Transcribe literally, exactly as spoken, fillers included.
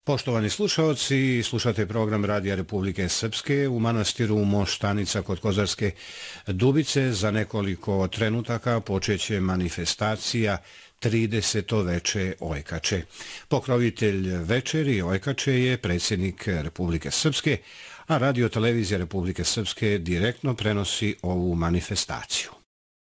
Poštovani slušalci, slušate program Radija Republike Srpske u manastiru Moštanica kod Kozarske Dubice. Za nekoliko trenutaka počeće manifestacija trideseto veče Ojkače. Pokrovitelj večeri Ojkače je predsjednik Republike Srpske, a Radio Televizija Republike Srpske direktno prenosi ovu manifestaciju.